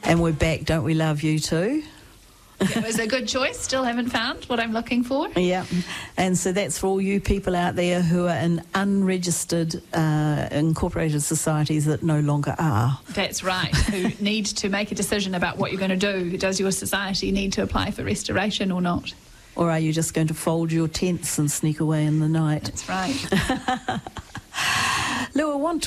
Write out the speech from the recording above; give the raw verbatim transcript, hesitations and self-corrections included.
And we're back, don't we love you too? It was a good choice. Still haven't found what I'm looking for. Yeah, and so that's for all you people out there who are in unregistered uh, incorporated societies that no longer are. That's right, who need to make a decision about what you're going to do. Does your society need to apply for restoration or not? Or are you just going to fold your tents and sneak away in the night? That's right. Lou, I want